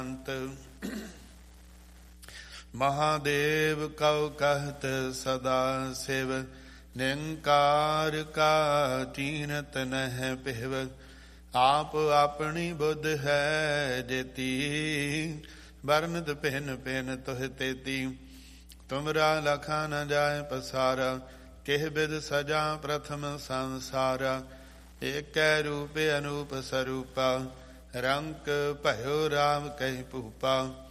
Mahadev Q ਕਹਿਤ ਸਦਾ ਸਿਵ, ਨਿੰਕਾਰ ਕਾ ਚੀਨਤ ਨਹਿ ਪਿਹਵ। ਆਪ ਆਪਣੀ ਬੁੱਧ ਹੈ ਜੇਤੀ, ਬਰਨਤ ਭਿੰਨ ਭਿੰਨ ਤੁਹ ਤੇਤੀ। ਤੁਮਰਾ ਲਖਾ ਨ ਜਾਏ ਪਸਾਰਾ, ਕਿਹ ਬਿਦ ਸਜਾ ਪ੍ਰਥਮ ਸੰਸਾਰਾ। ਏਕੈ ਰੂਪ ਅਨੂਪ ਸਰੂਪਾ, ਰੰਕ ਭਇਓ ਰਾਮ ਕਹਿ ਭੂਪਾ।